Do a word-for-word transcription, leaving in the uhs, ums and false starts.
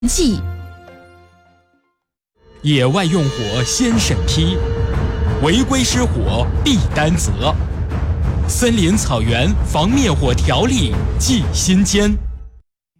记。 野外用火先审批，违规失火必担责。森林草原防灭火条例记心间。